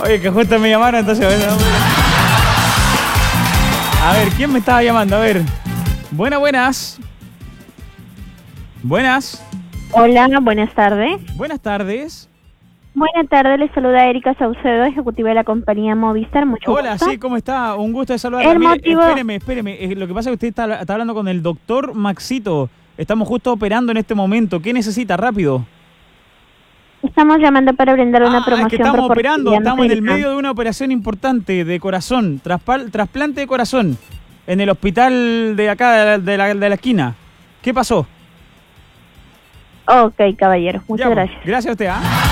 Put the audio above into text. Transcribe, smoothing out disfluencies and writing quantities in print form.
Oye, que justo me llamaron, entonces... Bueno, a ver, ¿quién me estaba llamando? A ver. Buenas. Buenas. Hola, buenas tardes. Buenas tardes. Buenas tardes, les saluda Erika Saucedo, ejecutiva de la compañía Movistar. Mucho Hola, gusto. sí, ¿cómo está? Un gusto de saludarla. El Mire, motivo... Espéreme. Lo que pasa es que usted está hablando con el doctor Maxito. Estamos justo operando en este momento. ¿Qué necesita? Rápido. Estamos llamando para brindar una promoción. Es que estamos operando, estamos en el médica. medio de una operación importante de corazón, trasplante de corazón, en el hospital de acá, de la esquina. ¿Qué pasó? Ok, caballero, muchas Ya, gracias. Gracias a usted, ¿ah?